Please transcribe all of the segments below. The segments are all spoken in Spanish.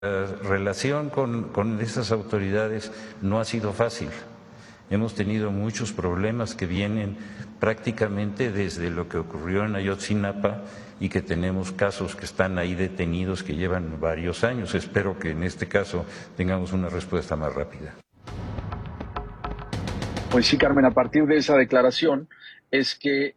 La relación con esas autoridades no ha sido fácil. Hemos tenido muchos problemas que vienen prácticamente desde lo que ocurrió en Ayotzinapa y que tenemos casos que están ahí detenidos que llevan varios años. Espero que en este caso tengamos una respuesta más rápida. Pues sí, Carmen, a partir de esa declaración es que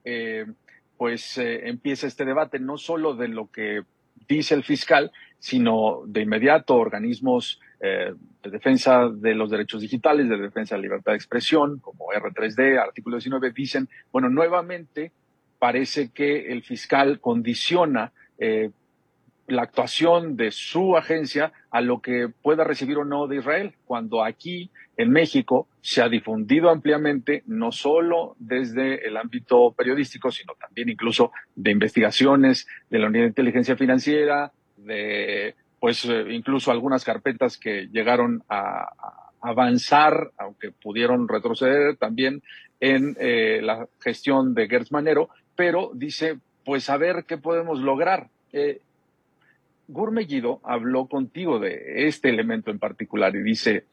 empieza este debate no solo de lo que dice el fiscal, sino de inmediato organismos de defensa de los derechos digitales, de defensa de la libertad de expresión, como R3D, artículo 19, dicen, bueno, nuevamente parece que el fiscal condiciona la actuación de su agencia a lo que pueda recibir o no de Israel, cuando aquí en México se ha difundido ampliamente, no solo desde el ámbito periodístico, sino también incluso de investigaciones de la Unidad de Inteligencia Financiera, de incluso algunas carpetas que llegaron a avanzar, aunque pudieron retroceder también en la gestión de Gertz Manero, pero dice, pues a ver qué podemos lograr. Gur Mellido habló contigo de este elemento en particular y dice,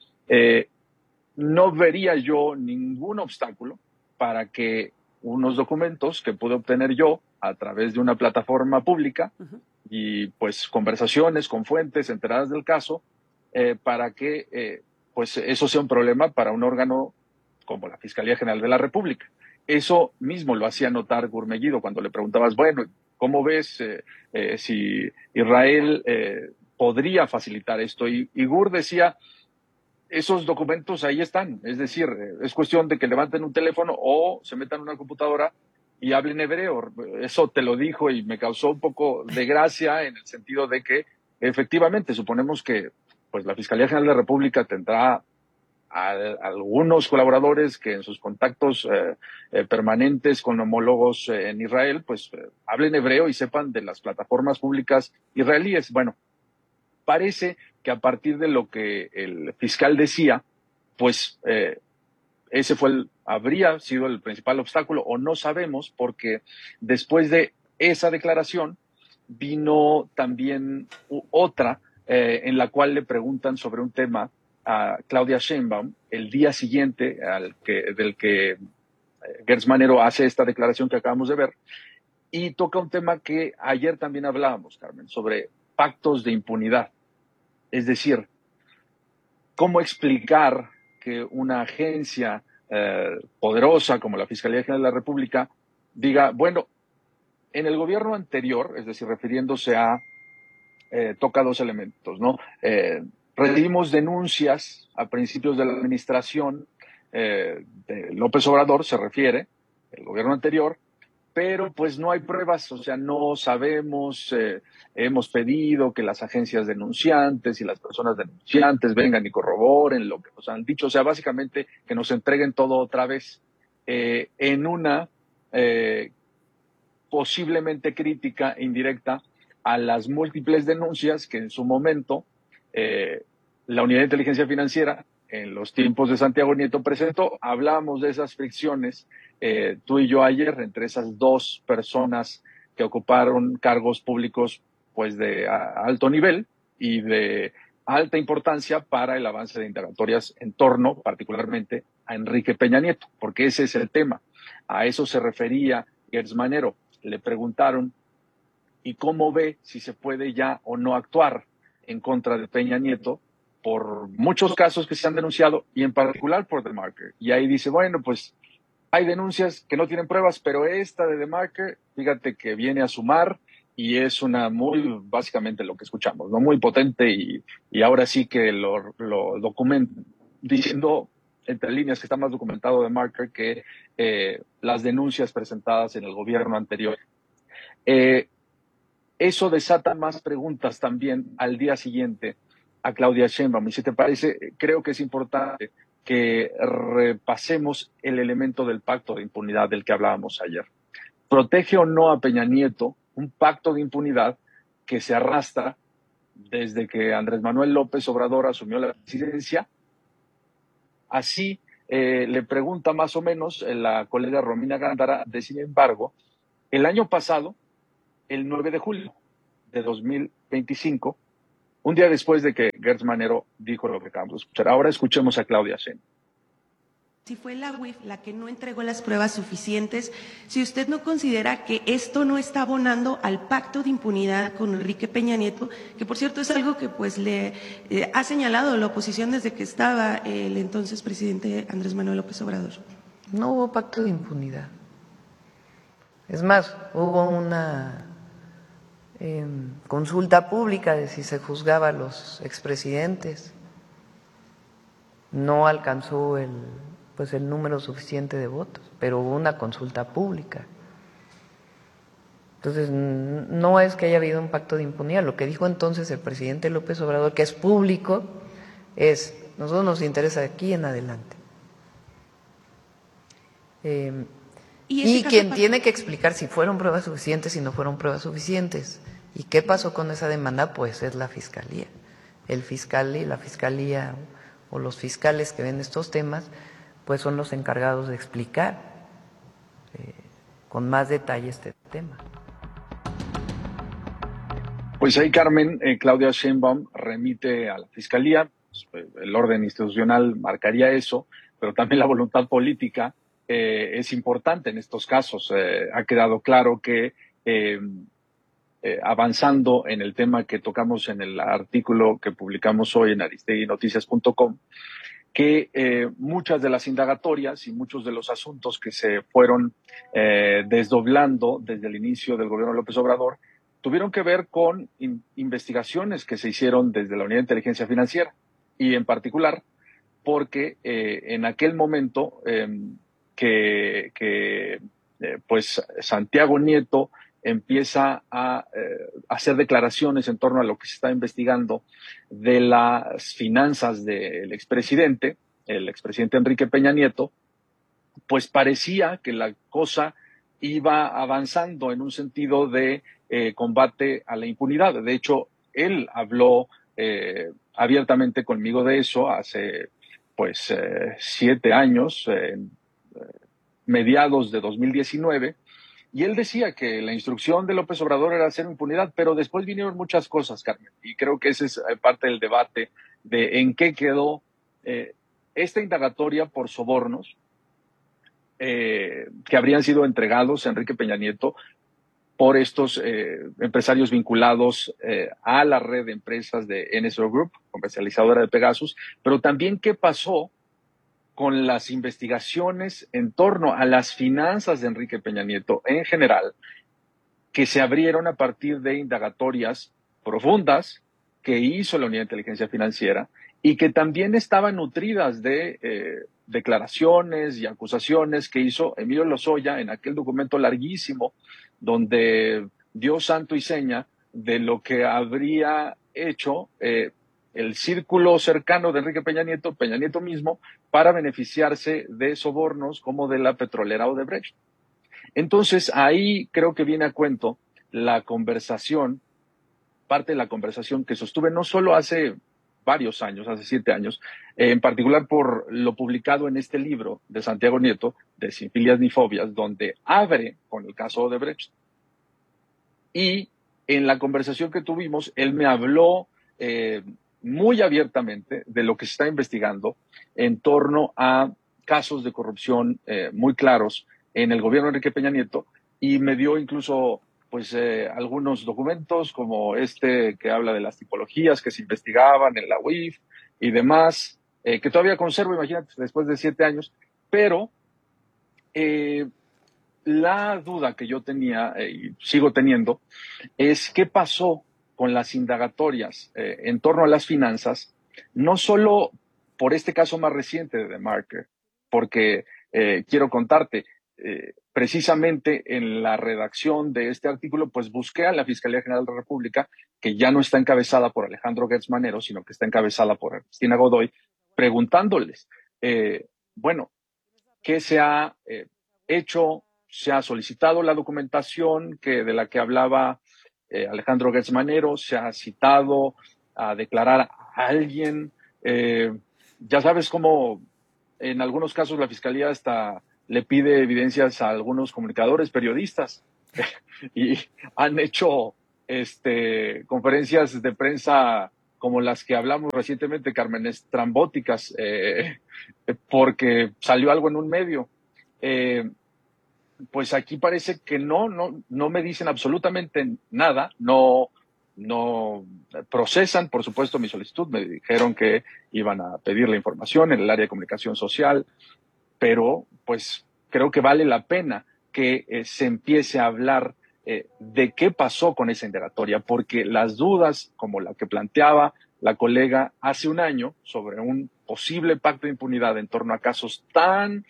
no vería yo ningún obstáculo para que unos documentos que pude obtener yo a través de una plataforma pública y pues conversaciones con fuentes enteradas del caso, para que pues eso sea un problema para un órgano como la Fiscalía General de la República. Eso mismo lo hacía notar Gur Mellido cuando le preguntabas, bueno, ¿cómo ves si Israel podría facilitar esto? Y Gur decía, esos documentos ahí están, es decir, es cuestión de que levanten un teléfono o se metan en una computadora y hablen hebreo. Eso te lo dijo y me causó un poco de gracia en el sentido de que efectivamente suponemos que pues la Fiscalía General de la República tendrá a algunos colaboradores que en sus contactos permanentes con homólogos en Israel, pues hablen hebreo y sepan de las plataformas públicas israelíes. Bueno, parece que a partir de lo que el fiscal decía, pues ese habría sido el principal obstáculo, o no sabemos, porque después de esa declaración vino también otra en la cual le preguntan sobre un tema a Claudia Sheinbaum el día siguiente del que Gertz Manero hace esta declaración que acabamos de ver, y toca un tema que ayer también hablábamos, Carmen, sobre pactos de impunidad. Es decir, ¿cómo explicar que una agencia poderosa como la Fiscalía General de la República diga, bueno, en el gobierno anterior, es decir, refiriéndose a, toca dos elementos, ¿no? Recibimos denuncias a principios de la administración de López Obrador, se refiere, el gobierno anterior, pero pues no hay pruebas, o sea, no sabemos, hemos pedido que las agencias denunciantes y las personas denunciantes vengan y corroboren lo que nos han dicho, o sea, básicamente que nos entreguen todo otra vez en una posiblemente crítica indirecta a las múltiples denuncias que en su momento la Unidad de Inteligencia Financiera en los tiempos de Santiago Nieto presentó. Hablamos de esas fricciones tú y yo ayer entre esas dos personas que ocuparon cargos públicos pues de alto nivel y de alta importancia para el avance de indagatorias en torno particularmente a Enrique Peña Nieto, porque ese es el tema. A eso se refería Gertz Manero. Le preguntaron, ¿y cómo ve si se puede ya o no actuar en contra de Peña Nieto por muchos casos que se han denunciado y en particular por TheMarker? Y ahí dice, bueno, pues hay denuncias que no tienen pruebas, pero esta de TheMarker, fíjate que viene a sumar y es básicamente lo que escuchamos, ¿no? Muy potente y ahora sí que lo documenta, diciendo entre líneas que está más documentado TheMarker que las denuncias presentadas en el gobierno anterior. Eso desata más preguntas también al día siguiente a Claudia Sheinbaum. Y si te parece, creo que es importante que repasemos el elemento del pacto de impunidad del que hablábamos ayer. ¿Protege o no a Peña Nieto un pacto de impunidad que se arrastra desde que Andrés Manuel López Obrador asumió la presidencia? Así le pregunta más o menos la colega Romina Gándara, sin embargo, el año pasado, el 9 de julio de 2025, un día después de que Gertz Manero dijo lo que acabamos de escuchar. Ahora escuchemos a Claudia Sheinbaum. Si fue la UIF la que no entregó las pruebas suficientes, si usted no considera que esto no está abonando al pacto de impunidad con Enrique Peña Nieto, que por cierto es algo que pues le ha señalado la oposición desde que estaba el entonces presidente Andrés Manuel López Obrador. No hubo pacto de impunidad. Es más, hubo una consulta pública de si se juzgaba a los expresidentes. No alcanzó el número suficiente de votos, pero hubo una consulta pública. Entonces, no es que haya habido un pacto de impunidad. Lo que dijo entonces el presidente López Obrador, que es público, es: nosotros nos interesa de aquí en adelante. Y quien tiene que explicar si fueron pruebas suficientes, si no fueron pruebas suficientes, y qué pasó con esa demanda, pues es la Fiscalía. El fiscal y la Fiscalía, o los fiscales que ven estos temas, pues son los encargados de explicar con más detalle este tema. Pues ahí, Carmen, Claudia Sheinbaum remite a la Fiscalía. El orden institucional marcaría eso, pero también la voluntad política es importante en estos casos. Ha quedado claro que avanzando en el tema que tocamos en el artículo que publicamos hoy en aristeguinoticias.com, que muchas de las indagatorias y muchos de los asuntos que se fueron desdoblando desde el inicio del gobierno de López Obrador tuvieron que ver con investigaciones que se hicieron desde la Unidad de Inteligencia Financiera, y en particular porque en aquel momento pues Santiago Nieto empieza a hacer declaraciones en torno a lo que se está investigando de las finanzas del expresidente, el expresidente Enrique Peña Nieto, pues parecía que la cosa iba avanzando en un sentido de combate a la impunidad. De hecho, él habló abiertamente conmigo de eso hace 7 años, mediados de 2019, y él decía que la instrucción de López Obrador era hacer impunidad, pero después vinieron muchas cosas, Carmen, y creo que ese es parte del debate de en qué quedó esta indagatoria por sobornos que habrían sido entregados a Enrique Peña Nieto por estos empresarios vinculados a la red de empresas de NSO Group, comercializadora de Pegasus, pero también qué pasó con las investigaciones en torno a las finanzas de Enrique Peña Nieto en general, que se abrieron a partir de indagatorias profundas que hizo la Unidad de Inteligencia Financiera y que también estaban nutridas de declaraciones y acusaciones que hizo Emilio Lozoya en aquel documento larguísimo donde dio santo y seña de lo que habría hecho el círculo cercano de Enrique Peña Nieto mismo, para beneficiarse de sobornos como de la petrolera Odebrecht. Entonces, ahí creo que viene a cuento la conversación, parte de la conversación que sostuve no solo hace varios años, hace 7 años, en particular por lo publicado en este libro de Santiago Nieto, de Sin Filias ni Fobias, donde abre con el caso Odebrecht. Y en la conversación que tuvimos, él me habló muy abiertamente de lo que se está investigando en torno a casos de corrupción muy claros en el gobierno de Enrique Peña Nieto, y me dio incluso algunos documentos como este que habla de las tipologías que se investigaban en la UIF y demás, que todavía conservo, imagínate, después de 7 años, pero la duda que yo tenía y sigo teniendo es qué pasó con las indagatorias en torno a las finanzas, no solo por este caso más reciente de TheMarker, porque quiero contarte, precisamente en la redacción de este artículo, pues busqué a la Fiscalía General de la República, que ya no está encabezada por Alejandro Gertz Manero, sino que está encabezada por Cristina Godoy, preguntándoles, bueno, ¿qué se ha hecho? Se ha solicitado la documentación de la que hablaba Alejandro Gertz Manero, se ha citado a declarar a alguien. Ya sabes cómo en algunos casos la Fiscalía hasta le pide evidencias a algunos comunicadores, periodistas, y han hecho conferencias de prensa como las que hablamos recientemente, Carmen, estrambóticas, porque salió algo en un medio. Pues aquí parece que no me dicen absolutamente nada, no procesan, por supuesto, mi solicitud. Me dijeron que iban a pedir la información en el área de comunicación social, pero pues creo que vale la pena que se empiece a hablar de qué pasó con esa indagatoria, porque las dudas, como la que planteaba la colega hace un año sobre un posible pacto de impunidad en torno a casos tan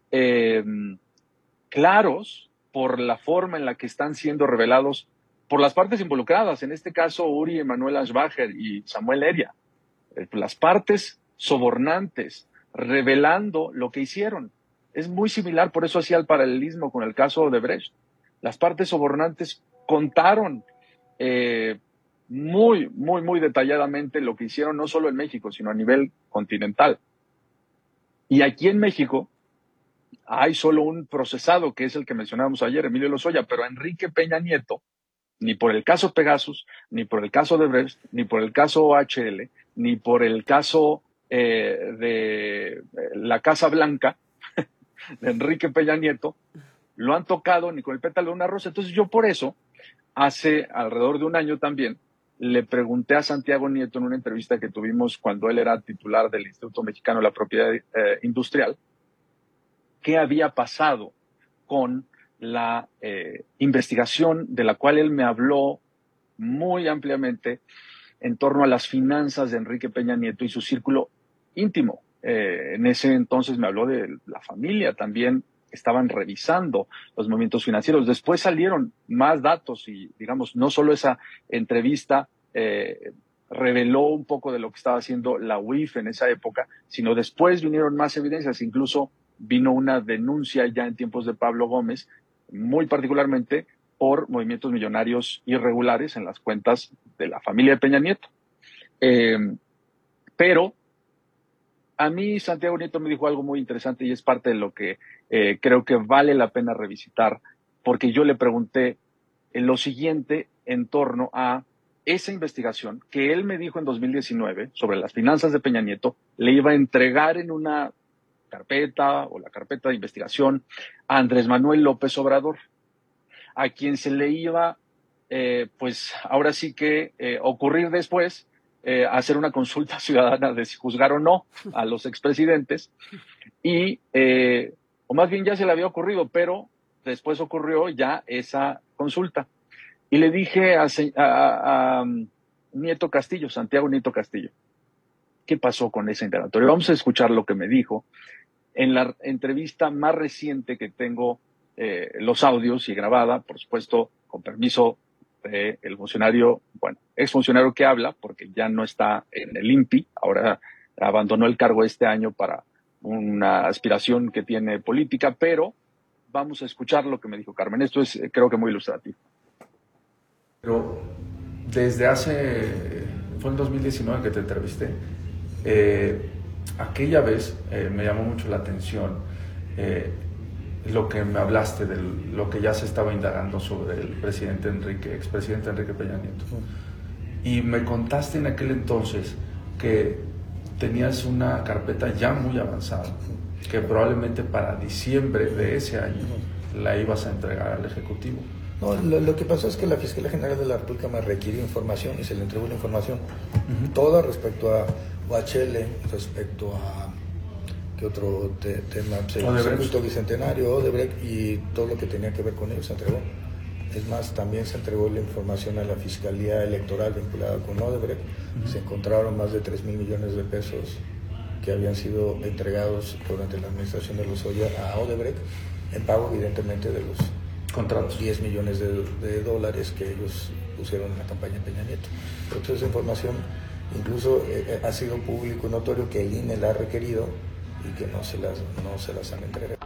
claros por la forma en la que están siendo revelados por las partes involucradas, en este caso Uri Emanuel Ashbacher y Samuel Eria, las partes sobornantes revelando lo que hicieron. Es muy similar, por eso hacía el paralelismo con el caso de Brecht. Las partes sobornantes contaron muy detalladamente lo que hicieron, no solo en México, sino a nivel continental. Y aquí en México hay solo un procesado, que es el que mencionábamos ayer, Emilio Lozoya, pero Enrique Peña Nieto, ni por el caso Pegasus, ni por el caso de Brecht, ni por el caso OHL, ni por el caso de la Casa Blanca, de Enrique Peña Nieto, lo han tocado ni con el pétalo de una rosa. Entonces yo por eso, hace alrededor de un año también, le pregunté a Santiago Nieto en una entrevista que tuvimos cuando él era titular del Instituto Mexicano de la Propiedad Industrial, qué había pasado con la investigación de la cual él me habló muy ampliamente en torno a las finanzas de Enrique Peña Nieto y su círculo íntimo. En ese entonces me habló de la familia también, estaban revisando los movimientos financieros. Después salieron más datos y, digamos, no solo esa entrevista reveló un poco de lo que estaba haciendo la UIF en esa época, sino después vinieron más evidencias, incluso vino una denuncia ya en tiempos de Pablo Gómez, muy particularmente por movimientos millonarios irregulares en las cuentas de la familia de Peña Nieto. Pero a mí Santiago Nieto me dijo algo muy interesante y es parte de lo que creo que vale la pena revisitar, porque yo le pregunté lo siguiente en torno a esa investigación que él me dijo en 2019 sobre las finanzas de Peña Nieto, le iba a entregar en una carpeta o la carpeta de investigación a Andrés Manuel López Obrador, a quien se le iba, pues ahora sí que ocurrir después hacer una consulta ciudadana de si juzgar o no a los expresidentes y, o más bien ya se le había ocurrido, pero después ocurrió ya esa consulta. Y le dije a Nieto Castillo, Santiago Nieto Castillo, ¿qué pasó con esa indagatoria? Vamos a escuchar lo que me dijo en la entrevista más reciente que tengo, los audios y grabada, por supuesto, con permiso del funcionario, bueno, exfuncionario que habla, porque ya no está en el INPI, ahora abandonó el cargo este año para una aspiración que tiene política, pero vamos a escuchar lo que me dijo Carmen. Esto es, creo que muy ilustrativo. Pero desde fue en 2019 que te entrevisté, aquella vez me llamó mucho la atención lo que me hablaste de lo que ya se estaba indagando sobre el expresidente Enrique Peña Nieto. Y me contaste en aquel entonces que tenías una carpeta ya muy avanzada, que probablemente para diciembre de ese año la ibas a entregar al Ejecutivo. No, lo que pasó es que la Fiscalía General de la República me requirió información y se le entregó la información toda respecto a OHL, respecto a ¿qué otro tema? Circuito Bicentenario, Odebrecht y todo lo que tenía que ver con ello se entregó. Es más, también se entregó la información a la Fiscalía Electoral vinculada con Odebrecht. Se encontraron más de 3,000 millones de pesos que habían sido entregados durante la administración de Lozoya a Odebrecht en pago evidentemente de los contratos, 10 millones de dólares que ellos pusieron en la campaña de Peña Nieto. Pero toda esa información incluso ha sido público y notorio que el INE la ha requerido y que no se las han entregado.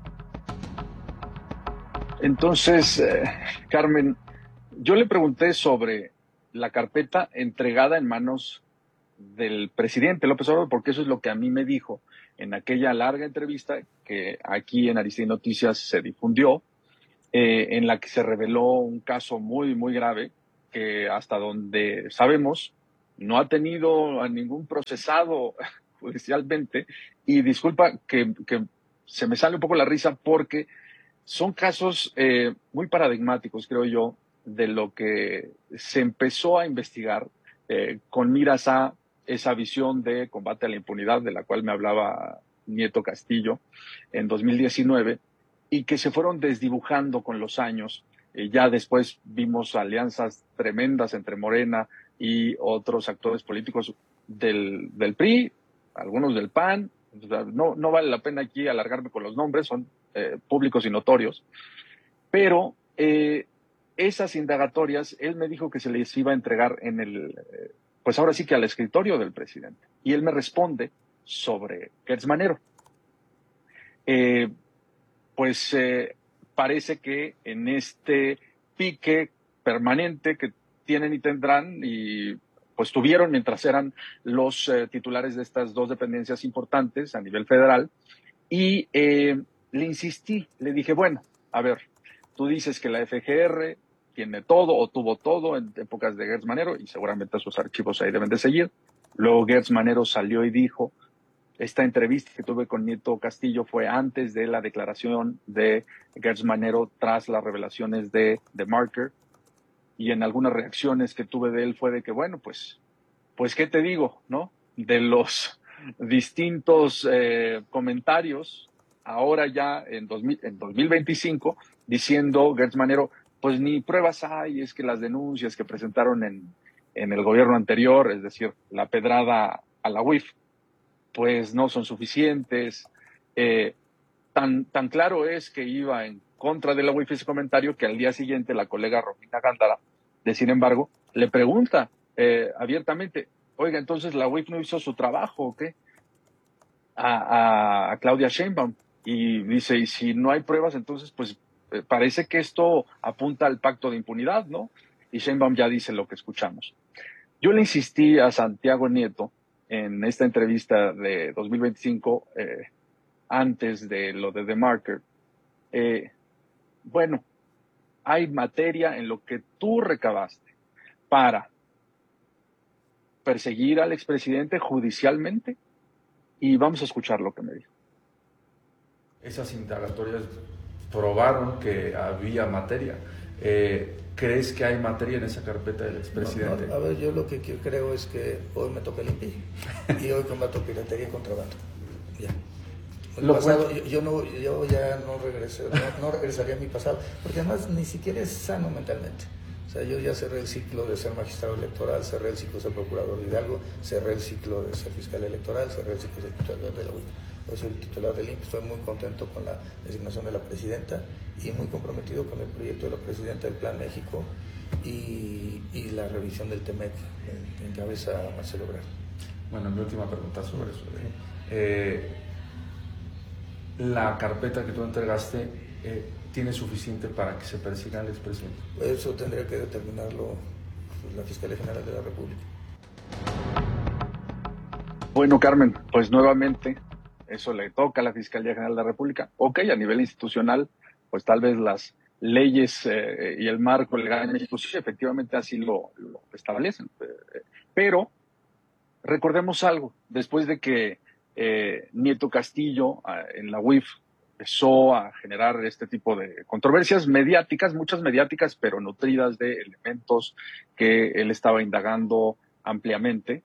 Entonces, Carmen, yo le pregunté sobre la carpeta entregada en manos del presidente López Obrador, porque eso es lo que a mí me dijo en aquella larga entrevista que aquí en Aristegui Noticias se difundió, en la que se reveló un caso muy grave que hasta donde sabemos no ha tenido a ningún procesado judicialmente, y disculpa que se me sale un poco la risa porque son casos muy paradigmáticos, creo yo, de lo que se empezó a investigar con miras a esa visión de combate a la impunidad de la cual me hablaba Nieto Castillo en 2019 y que se fueron desdibujando con los años. Ya después vimos alianzas tremendas entre Morena y otros actores políticos del PRI, algunos del PAN. O sea, no vale la pena aquí alargarme con los nombres, son públicos y notorios, pero esas indagatorias, él me dijo que se les iba a entregar en pues ahora sí que al escritorio del presidente, y él me responde sobre Gertz Manero. Pues parece que en este pique permanente que tienen y tendrán, y pues tuvieron mientras eran los titulares de estas dos dependencias importantes a nivel federal, y le insistí, le dije, bueno, a ver, tú dices que la FGR tiene todo o tuvo todo en épocas de Gertz Manero, y seguramente esos archivos ahí deben de seguir. Luego Gertz Manero salió y dijo, esta entrevista que tuve con Nieto Castillo fue antes de la declaración de Gertz Manero tras las revelaciones de The Marker, y en algunas reacciones que tuve de él fue de que, bueno, pues ¿qué te digo, no? De los distintos comentarios, ahora ya en 2025, diciendo Gertz Manero, pues ni pruebas hay, es que las denuncias que presentaron en el gobierno anterior, es decir, la pedrada a la UIF, pues no son suficientes. Tan claro es que iba en contra de la UIF ese comentario que al día siguiente la colega Romina Gándara, sin embargo, le pregunta abiertamente, oiga, entonces la UIF no hizo su trabajo, ¿o qué? A Claudia Sheinbaum. Y dice, y si no hay pruebas, entonces pues parece que esto apunta al pacto de impunidad, ¿no? Y Sheinbaum ya dice lo que escuchamos. Yo le insistí a Santiago Nieto en esta entrevista de 2025, antes de lo de The Marker, bueno, hay materia en lo que tú recabaste para perseguir al expresidente judicialmente, y vamos a escuchar lo que me dijo. Esas indagatorias probaron que había materia. ¿Crees que hay materia en esa carpeta del expresidente? No, a ver, yo lo que creo es que hoy me toca el INPI y hoy combato piratería y contrabando. Ya. Yo ya no regresaría a mi pasado, porque además ni siquiera es sano mentalmente. O sea, yo ya cerré el ciclo de ser magistrado electoral, cerré el ciclo de ser procurador de Hidalgo, cerré el ciclo de ser fiscal electoral, cerré el ciclo de ser titular de la UIF. Yo soy el titular del INPI, estoy muy contento con la designación de la presidenta y muy comprometido con el proyecto de la presidenta del Plan México y la revisión del TEMEC que encabeza Marcelo Ebrard. Bueno, mi última pregunta sobre eso. La carpeta que tú entregaste tiene suficiente para que se persiga al expresidente. Eso tendría que determinarlo la Fiscalía General de la República. Bueno, Carmen, pues nuevamente eso le toca a la Fiscalía General de la República. Ok, a nivel institucional, pues tal vez las leyes y el marco legal en México sí efectivamente así lo establecen. Pero recordemos algo, después de que Nieto Castillo en la UIF empezó a generar este tipo de controversias mediáticas, muchas mediáticas, pero nutridas de elementos que él estaba indagando ampliamente,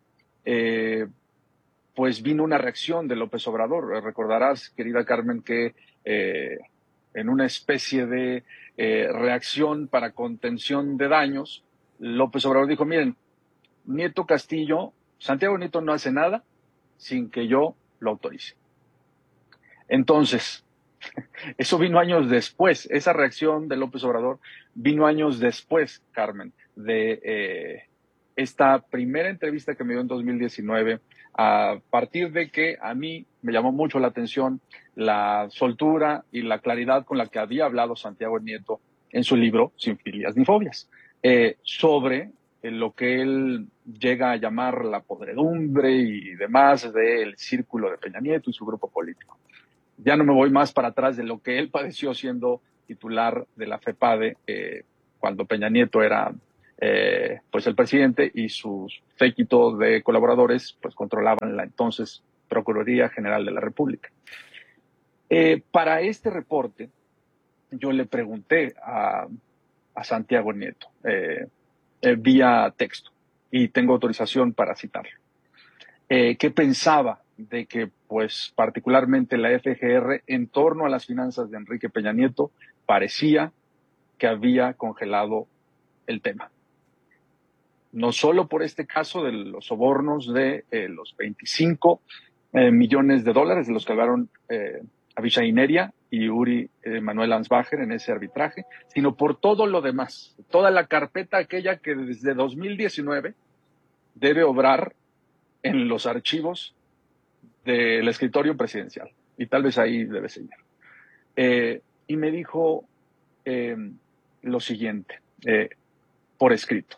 pues vino una reacción de López Obrador. Recordarás, querida Carmen, que en una especie de reacción para contención de daños, López Obrador dijo, miren, Nieto Castillo, Santiago Nieto no hace nada sin que yo lo autorice. Entonces, eso vino años después, esa reacción de López Obrador vino años después, Carmen, de esta primera entrevista que me dio en 2019, a partir de que a mí me llamó mucho la atención la soltura y la claridad con la que había hablado Santiago Nieto en su libro Sin filias ni fobias, sobre lo que él llega a llamar la podredumbre y demás del círculo de Peña Nieto y su grupo político. Ya no me voy más para atrás de lo que él padeció siendo titular de la FEPADE cuando Peña Nieto era pues el presidente y sus séquito de colaboradores pues controlaban la entonces Procuraduría General de la República. Para este reporte, yo le pregunté a Santiago Nieto vía texto, y tengo autorización para citarlo, qué pensaba de que, pues, particularmente la FGR, en torno a las finanzas de Enrique Peña Nieto, parecía que había congelado el tema. No solo por este caso de los sobornos de los 25 millones de dólares de los que hablaron Abishai Neria y Uri Manuel Ansbacher en ese arbitraje, sino por todo lo demás, toda la carpeta aquella que desde 2019 debe obrar en los archivos del escritorio presidencial, y tal vez ahí debe seguir. Y me dijo lo siguiente, por escrito.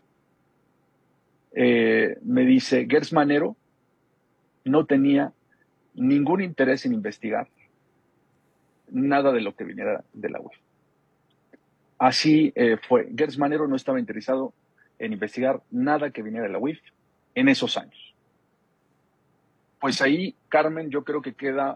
Me dice, Gertz Manero no tenía ningún interés en investigar nada de lo que viniera de la UIF. Así fue. Gertz Manero no estaba interesado en investigar nada que viniera de la UIF en esos años. Pues ahí, Carmen, yo creo que queda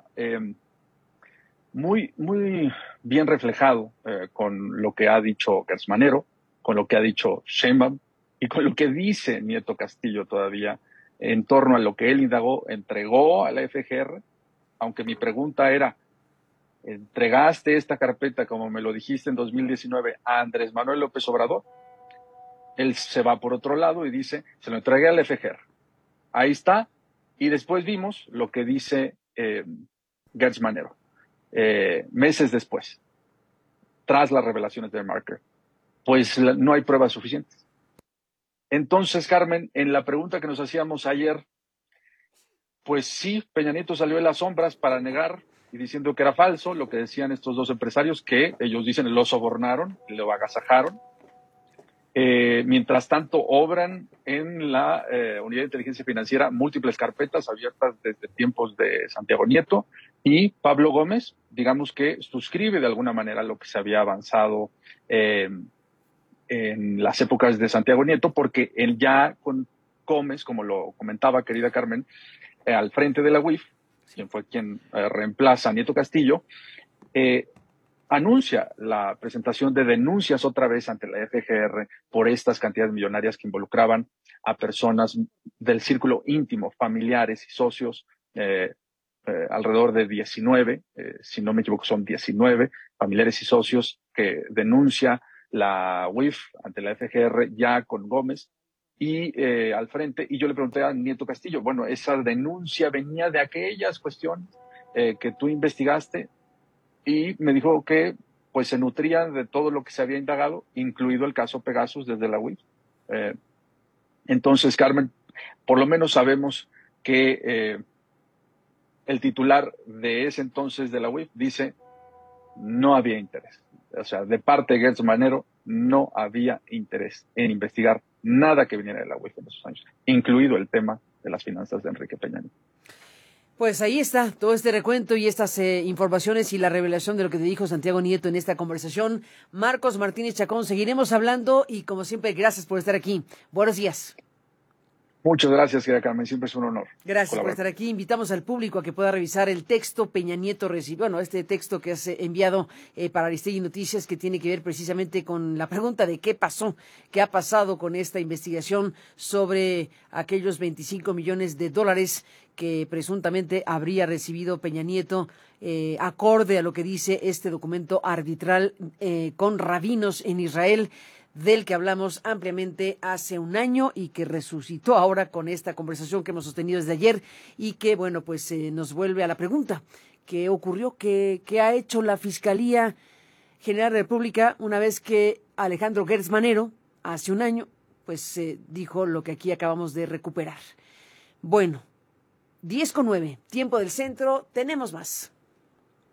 muy bien reflejado con lo que ha dicho Gertz Manero, con lo que ha dicho Sheinbaum y con lo que dice Nieto Castillo todavía en torno a lo que él entregó a la FGR, aunque mi pregunta era, ¿entregaste esta carpeta, como me lo dijiste en 2019, a Andrés Manuel López Obrador? Él se va por otro lado y dice, se lo entregué a la FGR. Ahí está. Y después vimos lo que dice Gertz Manero, meses después, tras las revelaciones de Marker. Pues no hay pruebas suficientes. Entonces, Carmen, en la pregunta que nos hacíamos ayer, pues sí, Peña Nieto salió de las sombras para negar y diciendo que era falso lo que decían estos dos empresarios, que ellos dicen lo sobornaron, lo agasajaron. Mientras tanto, obran en la Unidad de Inteligencia Financiera múltiples carpetas abiertas desde tiempos de Santiago Nieto, y Pablo Gómez, digamos que suscribe de alguna manera lo que se había avanzado en las épocas de Santiago Nieto, porque él ya con Gómez, como lo comentaba querida Carmen, al frente de la UIF, quien fue quien reemplaza a Nieto Castillo, anuncia la presentación de denuncias otra vez ante la FGR por estas cantidades millonarias que involucraban a personas del círculo íntimo, familiares y socios, alrededor de 19, si no me equivoco son 19 familiares y socios que denuncia la UIF ante la FGR ya con Gómez y al frente. Y yo le pregunté a Nieto Castillo, bueno, esa denuncia venía de aquellas cuestiones que tú investigaste, y me dijo que pues se nutría de todo lo que se había indagado, incluido el caso Pegasus desde la UIF. Entonces, Carmen, por lo menos sabemos que el titular de ese entonces de la UIF dice no había interés. O sea, de parte de Gertz Manero no había interés en investigar nada que viniera de la UIF en esos años, incluido el tema de las finanzas de Enrique Peña Nieto. Pues ahí está todo este recuento y estas informaciones y la revelación de lo que te dijo Santiago Nieto en esta conversación. Marcos Martínez Chacón, seguiremos hablando y como siempre, gracias por estar aquí. Buenos días. Muchas gracias, querida Carmen, siempre es un honor. Gracias por estar aquí. Invitamos al público a que pueda revisar el texto Peña Nieto recibió, este texto que has enviado para Aristegui Noticias, que tiene que ver precisamente con la pregunta de qué pasó, qué ha pasado con esta investigación sobre aquellos 25 millones de dólares que presuntamente habría recibido Peña Nieto, acorde a lo que dice este documento arbitral con rabinos en Israel, del que hablamos ampliamente hace un año y que resucitó ahora con esta conversación que hemos sostenido desde ayer y que, bueno, pues nos vuelve a la pregunta. ¿Qué ocurrió? ¿Qué ha hecho la Fiscalía General de la República una vez que Alejandro Gertz Manero, hace un año, pues dijo lo que aquí acabamos de recuperar? Bueno, 10:09, tiempo del centro, tenemos más.